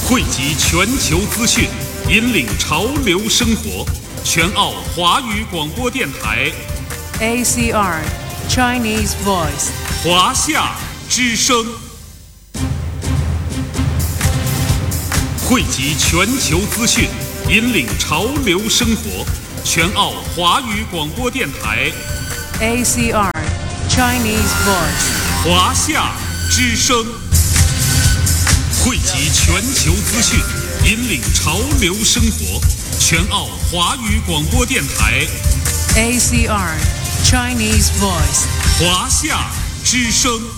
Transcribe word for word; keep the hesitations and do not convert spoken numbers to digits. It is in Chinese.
汇集全球资讯，引领潮流生活。全澳华语广播电台 A C R Chinese Voice 华夏之声，汇集全球资讯，引领潮流生活。全澳华语广播电台 A C R Chinese Voice 华夏之声，汇集全球资讯，引领潮流生活。全澳华语广播电台 A C R Chinese Voice 华夏之声。